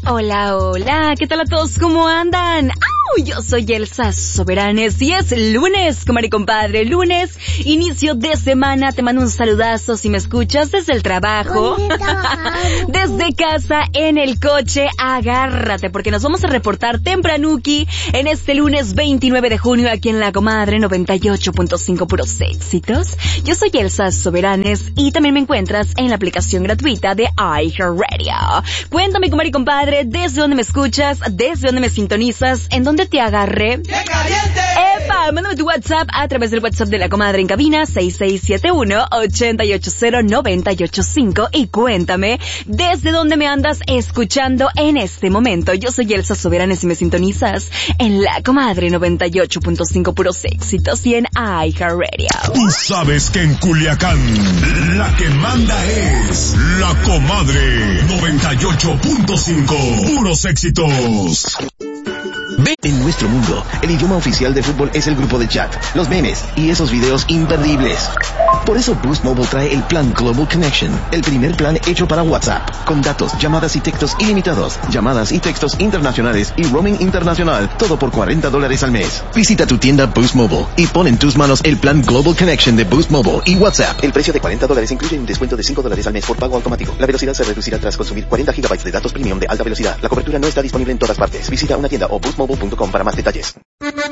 Hola, hola, ¿qué tal a todos? ¿Cómo andan? ¡Au! Yo soy Elsa Soberanes y es lunes, comadre y compadre, lunes, inicio de semana. Te mando un saludazo si me escuchas desde el trabajo, desde casa, en el coche. Agárrate porque nos vamos a reportar tempranuki en este lunes 29 de junio aquí en La Comadre 98.5 puros éxitos. Yo soy Elsa Soberanes y también me encuentras en la aplicación gratuita de iHeartRadio. Cuéntame, comadre y compadre, desde dónde me escuchas, desde dónde me sintonizas, en dónde te agarré. ¡Qué caliente! ¡Epa! Mándame tu WhatsApp a través del WhatsApp de La Comadre en cabina 6671-880-985 y cuéntame desde dónde me andas escuchando en este momento. Yo soy Elsa Soberanes y me sintonizas en La Comadre 98.5 puros éxitos y en iHeartRadio. Tú sabes que en Culiacán la que manda es La Comadre 98.5 puros éxitos. En nuestro mundo, el idioma oficial de fútbol es el grupo de chat, los memes y esos videos imperdibles. Por eso Boost Mobile trae el plan Global Connection, el primer plan hecho para WhatsApp, con datos, llamadas y textos ilimitados, llamadas y textos internacionales y roaming internacional, todo por $40 al mes. Visita tu tienda Boost Mobile y pon en tus manos el plan Global Connection de Boost Mobile y WhatsApp. El precio de $40 incluye un descuento de $5 al mes por pago automático. La velocidad se reducirá tras consumir 40 GB de datos premium de alta velocidad. La cobertura no está disponible en todas partes. Visita una tienda o boostmobile.com para más detalles.